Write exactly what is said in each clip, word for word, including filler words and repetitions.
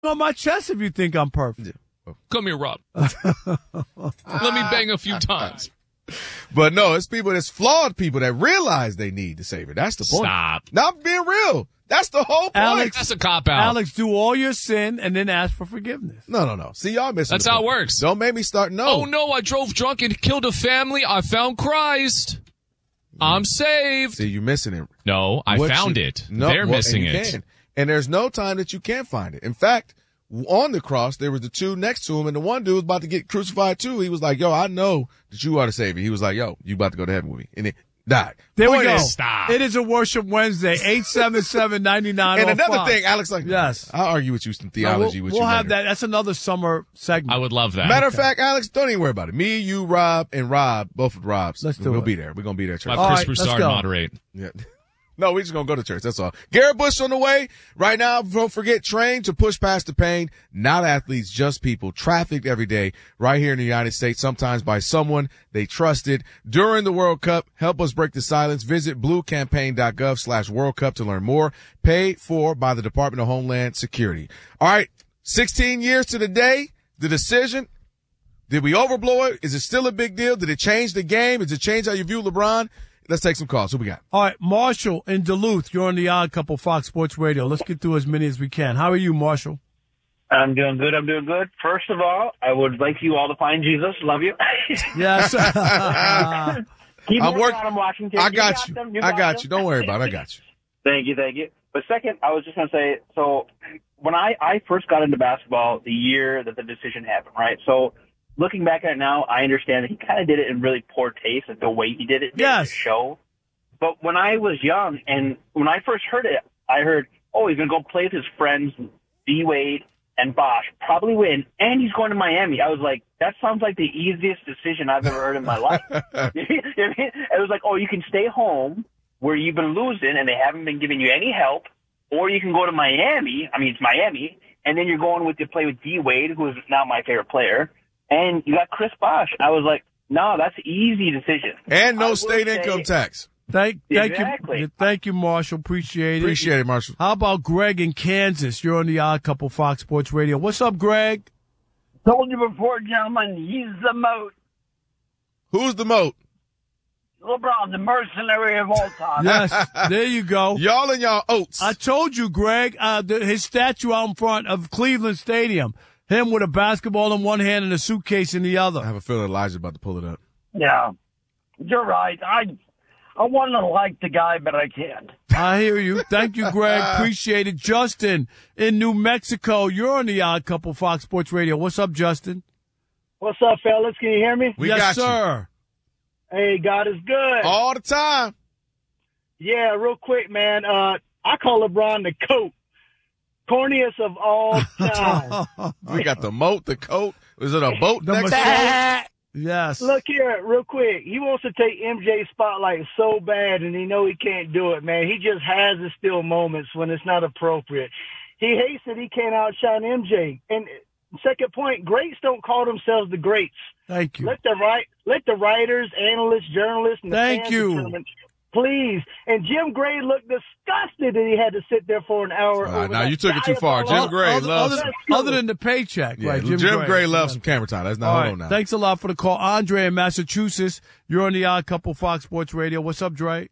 on my chest if you think I'm perfect. Come here, Rob. Let me bang a few times. But no, it's people that's flawed people that realize they need the Savior. That's the point. Stop. Not being real. That's the whole point. Alex, That's a cop-out. Alex, do all your sin and then ask for forgiveness. No, no, no. See, y'all missing That's the how point. it works. Don't make me start. No. Oh, no, I drove drunk and killed a family. I found Christ. I'm saved. See, you're missing it. No, I What found you- it. No, They're well, missing and you it. can. And there's no time that you can't find it. In fact, on the cross, there was the two next to him, and the one dude was about to get crucified too. He was like, yo, I know that you are the Savior. He was like, yo, you about to go to heaven with me. And it died. There Point we go. is, Stop. It is a Worship Wednesday, eight seven seven, nine nine And oh another five. thing, Alex, like, Yes. I'll argue with you some No, theology we'll with we'll you have later. that. That's another summer segment. I would love that. Matter of fact, Alex, don't even worry about it. Me, you, Rob, and Rob, both with Robs. Let's do we'll it. be there. We're going to be there, church. Have All Chris right, let's Broussard go. moderate. Yeah. No, we're just going to go to church. That's all. Garrett Bush on the way. Right now, don't forget, train to push past the pain. Not athletes, just people trafficked every day right here in the United States, sometimes by someone they trusted. During the World Cup, help us break the silence. Visit bluecampaign.gov slash World Cup to learn more. Paid for by the Department of Homeland Security. All right, sixteen years to the day, the decision. Did we overblow it? Is it still a big deal? Did it change the game? Does it change how you view LeBron? Let's take some calls. Who we got? All right, Marshall in Duluth. You're on the Odd Couple Fox Sports Radio. Let's get through as many as we can. How are you, Marshall? I'm doing good. I'm doing good. First of all, I would like you all to find Jesus. Love you. Yes. Keep I'm working work- on them, Washington. I got you. them. I got them. you. Don't worry about it. I got you. Thank you. Thank you. But second, I was just going to say, so when I, I first got into basketball the year that the decision happened, right? So looking back at it now, I understand that he kind of did it in really poor taste, like the way he did it. Yes. Didn't show. But when I was young and when I first heard it, I heard, oh, he's going to go play with his friends, D-Wade and Bosh, probably win, and he's going to Miami. I was like, that sounds like the easiest decision I've ever heard in my life. You know what I mean? It was like, oh, you can stay home where you've been losing and they haven't been giving you any help, or you can go to Miami. I mean, it's Miami, and then you're going with to play with D-Wade, who is not my favorite player, and you got Chris Bosh. I was like, no, that's an easy decision. And I no will state say- income tax. Thank, thank Exactly. you. Thank you, Marshall. Appreciate it. Appreciate it, Marshall. How about Greg in Kansas? You're on the Odd Couple Fox Sports Radio. What's up, Greg? Told you before, gentlemen, he's the moat. Who's the moat? LeBron's the mercenary of all time. Yes, there you go. Y'all and y'all oats. I told you, Greg, uh, the, his statue out in front of Cleveland Stadium, him with a basketball in one hand and a suitcase in the I other. have a feeling Elijah's about to pull it up. Yeah, you're right. I I want to like the guy, but I can't. I hear you. Thank you, Greg. Appreciate it. Justin in New Mexico, you're on the Odd Couple Fox Sports Radio. What's up, Justin? What's up, fellas? Can you hear me? We yes, got you. sir. Hey, God is good. All the time. Yeah, real quick, man. Uh, I call LeBron the coat. Corniest of all time. We got the moat, the coat. Is it a boat The next to machete. it? Yes. Look here, real quick. He wants to take M J's spotlight so bad, and he know he can't do it, man. He just has his still moments when it's not appropriate. He hates that he can't outshine M J. And second point, greats don't call themselves the greats. Thank you. Let the right, let the writers, analysts, journalists, and the Thank fans you. determine, please. And Jim Gray looked disgusted that he had to sit there for an hour. All right, over now that you took it too far. diabolical- Jim Gray other, loves other, some- other than the paycheck, Yeah, right? Jim, Jim, Gray loves some camera time. Let's not All hold right. on now. Thanks a lot for the call. Andre in Massachusetts, you're on the Odd Couple Fox Sports Radio. What's up, Dre?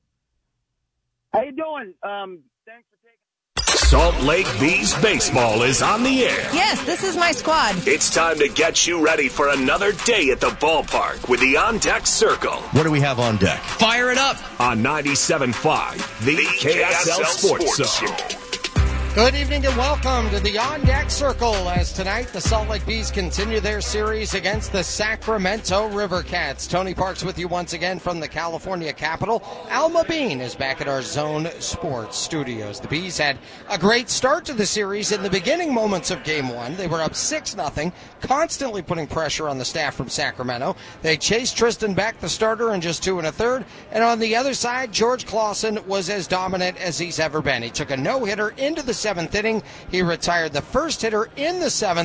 How you doing? Um, thanks for taking. Salt Lake Bees baseball is on the air. Yes, this is my squad. It's time to get you ready for another day at the ballpark with the On Deck Circle What do we have on deck? Fire it up. on ninety-seven point five, the, K S L, Sports, Zone. Good evening and welcome to the On Deck Circle as tonight the Salt Lake Bees continue their series against the Sacramento River Cats. Tony Parks with you once again from the California capital. Alma Bean is back at our Zone Sports studios. The Bees had a great start to the series in the beginning moments of game one. They were up six nothing, constantly putting pressure on the staff from Sacramento. They chased Tristan Beck, the starter, in just two and a third. And on the other side, George Clausen was as dominant as he's ever been. He took a no-hitter into the seventh inning. He retired the first hitter in the seventh,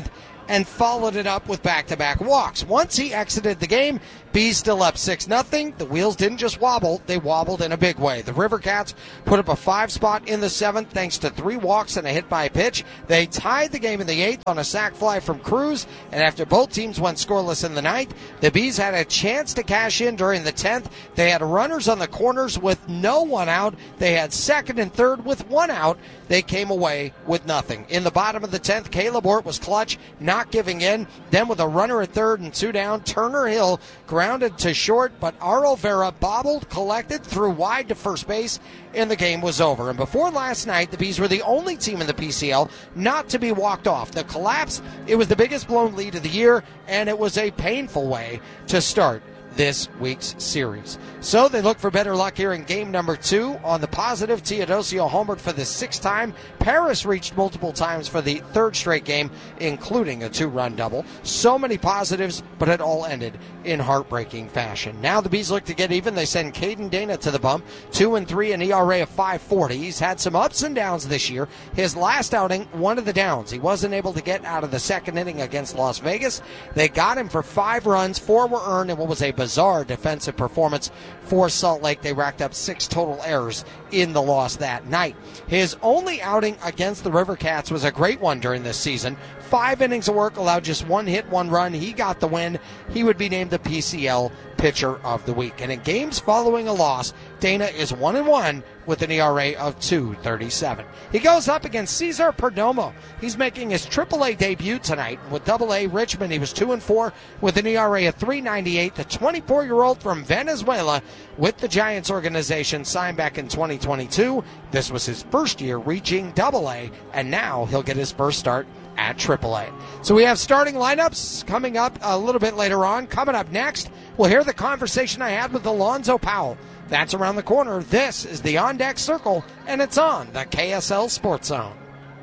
and followed it up with back-to-back walks. Once he exited the game, Bees still up six nothing. The wheels didn't just wobble, they wobbled in a big way. The River Cats put up a five spot in the seventh thanks to three walks and a hit by pitch. They tied the game in the eighth on a sac fly from Cruz, and after both teams went scoreless in the ninth, the Bees had a chance to cash in during the tenth. They had runners on the corners with no one out. They had second and third with one out. They came away with nothing. In the bottom of the tenth, Caleb Ort was clutch, not giving in. Then with a runner at third and two down, Turner Hill grounded to short, but Arlo Vera bobbled, collected, threw wide to first base, and the game was over. And before last night, the Bees were the only team in the P C L not to be walked off. The collapse, it was the biggest blown lead of the year, and it was a painful way to start this week's series. So they look for better luck here in game number two. On the positive, Teodosio homered for the sixth time. Paris reached multiple times for the third straight game, including a two-run double. So many positives, but it all ended in heartbreaking fashion. Now the Bees look to get even. They send Caden Dana to the bump. Two and three, an E R A of five forty. He's had some ups and downs this year. His last outing, one of the downs. He wasn't able to get out of the second inning against Las Vegas. They got him for five runs. Four were earned in what was a bizarre defensive performance for Salt Lake. They racked up six total errors in the loss that night. His only outing against the River Cats was a great one during this season. Five innings of work, allowed just one hit, one run. He got the win. He would be named the P C L Pitcher of the Week. And in games following a loss, Dana is one and one with an E R A of two thirty-seven. He goes up against Cesar Perdomo. He's making his triple A debut tonight. With double A Richmond, he was two and four with an E R A of three ninety-eight. The twenty-four-year-old from Venezuela with the Giants organization signed back in twenty twenty-two. This was his first year reaching double A, and now he'll get his first start at triple A. So we have starting lineups coming up a little bit later on. Coming up next, we'll hear the conversation I had with Alonzo Powell. That's around the corner. This is the On Deck Circle, and it's on the K S L Sports Zone.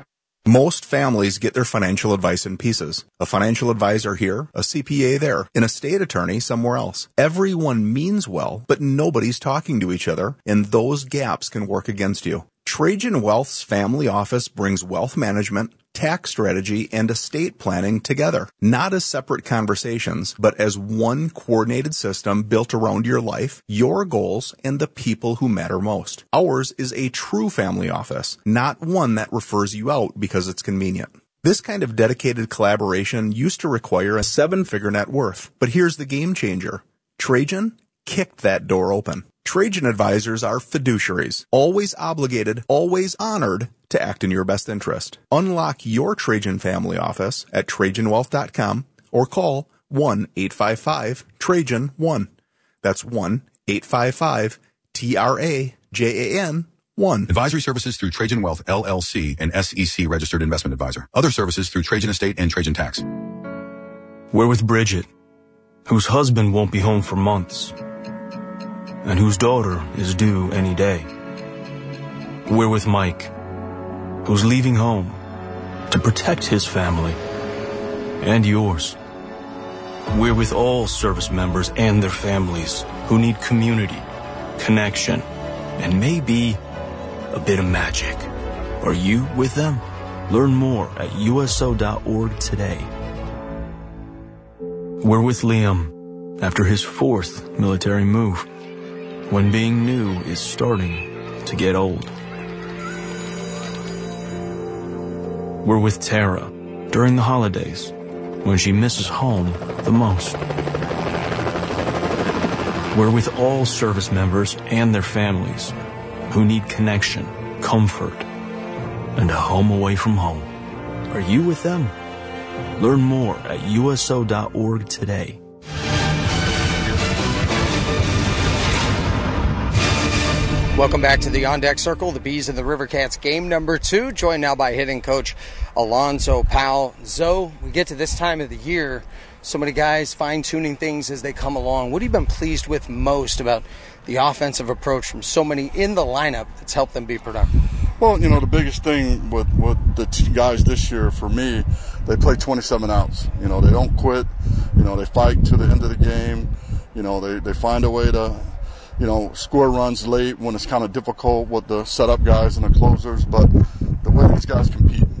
Most families get their financial advice in pieces. A financial advisor here, a C P A there, an estate attorney somewhere else. Everyone means well, but nobody's talking to each other, and those gaps can work against you. Trajan Wealth's family office brings wealth management, tax strategy, and estate planning together, not as separate conversations, but as one coordinated system built around your life, your goals, and the people who matter most. Ours is a true family office, not one that refers you out because it's convenient. This kind of dedicated collaboration used to require a seven-figure net worth, but here's the game changer. Trajan kicked that door open. Trajan advisors are fiduciaries, always obligated, always honored to act in your best interest. Unlock your Trajan family office at Trajan Wealth dot com or call one eight five five Trajan one. That's one eight five five T R A J A N one. Advisory services through Trajan Wealth, L L C, an S E C registered investment advisor. Other services through Trajan Estate and Trajan Tax. We're with Bridget, whose husband won't be home for months, and whose daughter is due any day. We're with Mike, who's leaving home to protect his family and yours. We're with all service members and their families who need community, connection, and maybe a bit of magic. Are you with them? Learn more at U S O dot org today. We're with Liam after his fourth military move, when being new is starting to get old. We're with Tara during the holidays, when she misses home the most. We're with all service members and their families who need connection, comfort, and a home away from home. Are you with them? Learn more at U S O dot org today. Welcome back to the On Deck Circle, the Bees and the River Cats, game number two, joined now by hitting coach Alonzo Powell. Zoe, we get to this time of the year, so many guys fine-tuning things as they come along. What have you been pleased with most about the offensive approach from so many in the lineup that's helped them be productive? Well, you know, the biggest thing with, with the t- guys this year, for me, they play twenty-seven outs. You know, they don't quit. You know, they fight to the end of the game. You know, they, they find a way to, you know, score runs late when it's kind of difficult with the setup guys and the closers. But the way these guys compete,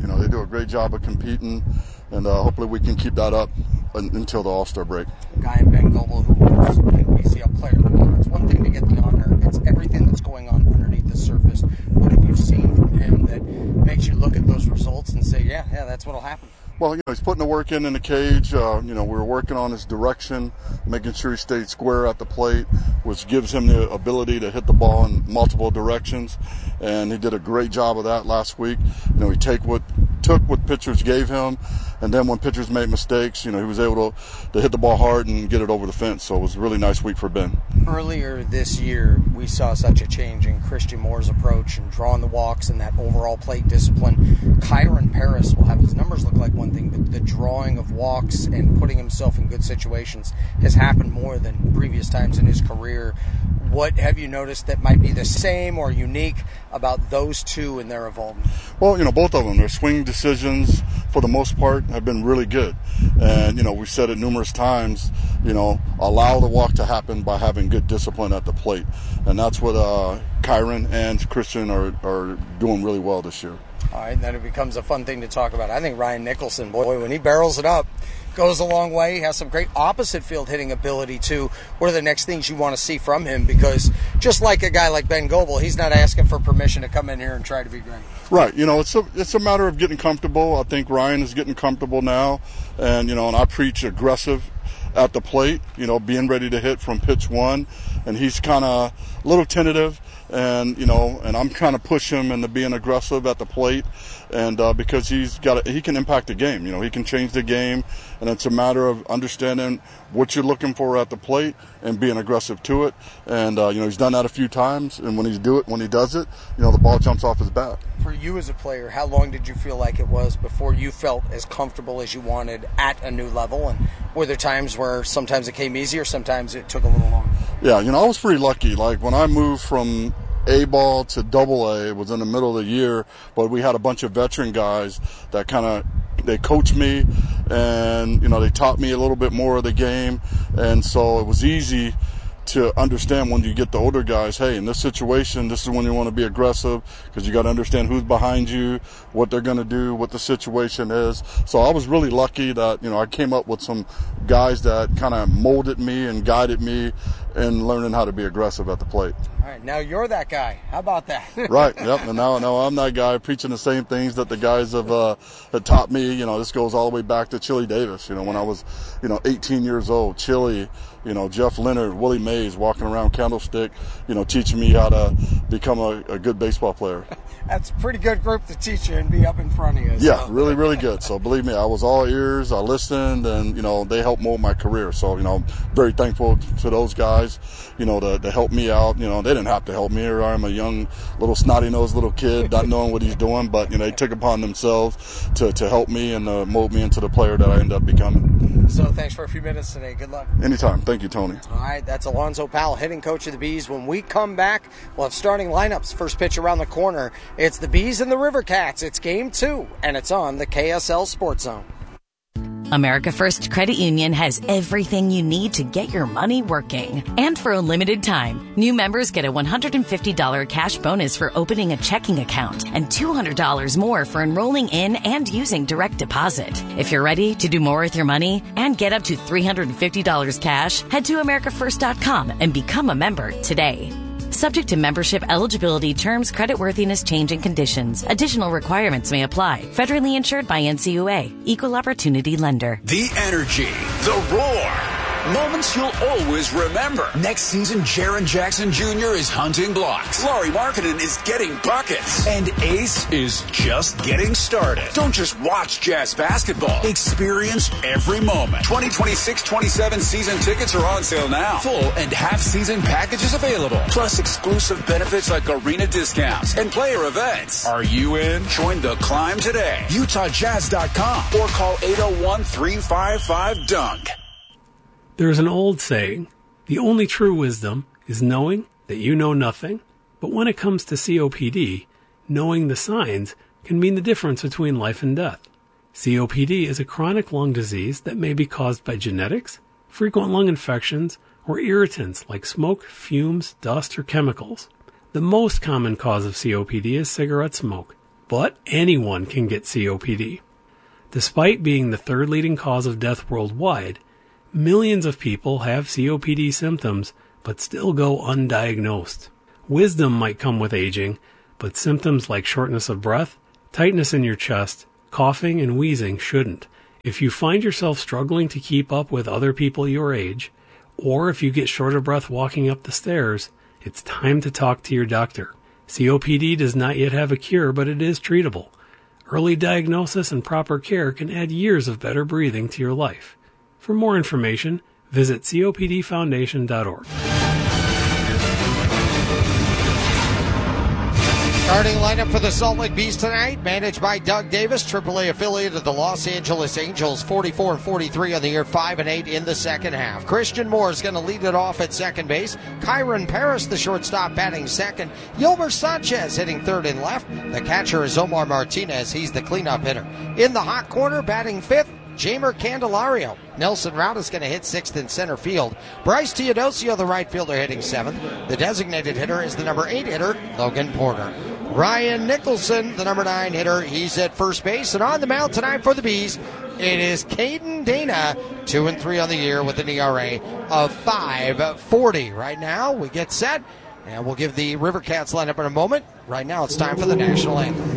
You know, they do a great job of competing, and uh, hopefully we can keep that up until the All-Star break. Guy in Ben Goebel, who was an B C L player of the year. It's one thing to get the honor. It's everything that's going on underneath the surface. What have you seen from him that makes you look at those results and say, yeah, yeah, that's what'll happen? Well, you know, he's putting the work in in the cage. Uh, you know, we were working on his direction, making sure he stayed square at the plate, which gives him the ability to hit the ball in multiple directions. And he did a great job of that last week. You know, he take what took what pitchers gave him, and then when pitchers made mistakes, you know, he was able to, to hit the ball hard and get it over the fence. So it was a really nice week for Ben. Earlier this year, we saw such a change in Christian Moore's approach and drawing the walks and that overall plate discipline. Kyron Paris will have his numbers look like one thing, but the drawing of walks and putting himself in good situations has happened more than previous times in his career. What have you noticed that might be the same or unique about those two in their involvement? Well, you know, both of them, their swing decisions, for the most part, have been really good. And, you know, we've said it numerous times, you know, allow the walk to happen by having good discipline at the plate. And that's what uh, Kyron and Christian are, are doing really well this year. All right, and then it becomes a fun thing to talk about. I think Ryan Nicholson, boy, when he barrels it up, goes a long way. He has some great opposite field hitting ability, too. What are the next things you want to see from him? Because just like a guy like Ben Goebel, he's not asking for permission to come in here and try to be great. Right. You know, it's a, it's a matter of getting comfortable. I think Ryan is getting comfortable now. And, you know, and I preach aggressive at the plate, you know, being ready to hit from pitch one. And he's kind of a little tentative. And, you know, and I'm kind of push him into being aggressive at the plate. And uh, because he's got, a, he can impact the game. You know, he can change the game. And it's a matter of understanding what you're looking for at the plate and being aggressive to it. And, uh, you know, he's done that a few times. And when he do it, when he does it, you know, the ball jumps off his bat. For you as a player, how long did you feel like it was before you felt as comfortable as you wanted at a new level? And were there times where sometimes it came easier, sometimes it took a little longer? Yeah, you know, I was pretty lucky. Like when I moved from A ball to double A, it was in the middle of the year, but we had a bunch of veteran guys that kind of, they coached me and, you know, they taught me a little bit more of the game. And so it was easy to understand when you get the older guys, hey, in this situation, this is when you want to be aggressive because you got to understand who's behind you, what they're going to do, what the situation is. So I was really lucky that, you know, I came up with some guys that kind of molded me and guided me in learning how to be aggressive at the plate. All right, now you're that guy. How about that? Right, yep, and now, now I'm that guy preaching the same things that the guys have, uh, have taught me. You know, this goes all the way back to Chili Davis. You know, when I was, you know, eighteen years old, Chili, you know, Jeff Leonard, Willie Mays walking around Candlestick, you know, teaching me how to become a, a good baseball player. That's a pretty good group to teach you and be up in front of you. So. Yeah, really, really good. So believe me, I was all ears. I listened, and, you know, they helped mold my career. So, you know, I'm very thankful to those guys, you know, to, to help me out. You know, they didn't have to help me. I'm a young, little snotty-nosed little kid not knowing what he's doing, but, you know, they took upon themselves to, to help me and uh, mold me into the player that I ended up becoming. So thanks for a few minutes today. Good luck. Anytime. Thank you, Tony. All right, that's Alonzo Powell, hitting coach of the Bees. When we come back, we'll have starting lineups. First pitch around the corner. It's the Bees and the River Cats. It's game two, and it's on the K S L Sports Zone. America First Credit Union has everything you need to get your money working. And for a limited time, new members get a one hundred fifty dollars cash bonus for opening a checking account and two hundred dollars more for enrolling in and using direct deposit. If you're ready to do more with your money and get up to three hundred fifty dollars cash, head to america first dot com and become a member today. Subject to membership, eligibility, terms, creditworthiness, change, and conditions. Additional requirements may apply. Federally insured by N C U A. Equal Opportunity Lender. The energy, the roar. Moments you'll always remember. Next season, Jaren Jackson Junior is hunting blocks. Laurie Markkinen is getting buckets. And Ace is just getting started. Don't just watch Jazz basketball. Experience every moment. twenty twenty-six twenty-seven season tickets are on sale now. Full and half-season packages available. Plus exclusive benefits like arena discounts and player events. Are you in? Join the climb today. Utah Jazz dot com or call eight oh one, three five five, dunk. There's an old saying, the only true wisdom is knowing that you know nothing. But when it comes to C O P D, knowing the signs can mean the difference between life and death. C O P D is a chronic lung disease that may be caused by genetics, frequent lung infections, or irritants like smoke, fumes, dust, or chemicals. The most common cause of C O P D is cigarette smoke. but anyone can get C O P D. Despite being the third leading cause of death worldwide, millions of people have C O P D symptoms but still go undiagnosed. Wisdom might come with aging, but symptoms like shortness of breath, tightness in your chest, coughing, and wheezing shouldn't. If you find yourself struggling to keep up with other people your age, or if you get short of breath walking up the stairs, it's time to talk to your doctor. C O P D does not yet have a cure, but it is treatable. Early diagnosis and proper care can add years of better breathing to your life. For more information, visit C O P D foundation dot org. Starting lineup for the Salt Lake Bees tonight, managed by Doug Davis, triple A affiliate of the Los Angeles Angels, forty-four and forty-three on the year, five and eight in the second half. Christian Moore is going to lead it off at second base. Kyron Paris, the shortstop, batting second. Yolmer Sanchez hitting third and left. The catcher is Omar Martinez. He's the cleanup hitter. In the hot corner, batting fifth, Jamer Candelario. Nelson Rout is going to hit sixth in center field. Bryce Teodosio, the right fielder, hitting seventh. The designated hitter is the number eight hitter, Logan Porter. Ryan Nicholson, the number nine hitter, he's at first base. And on the mound tonight for the Bees, it is Caden Dana, two and three on the year with an E R A of five forty. Right now, we get set, and we'll give the River Cats lineup in a moment. Right now, it's time for the national anthem.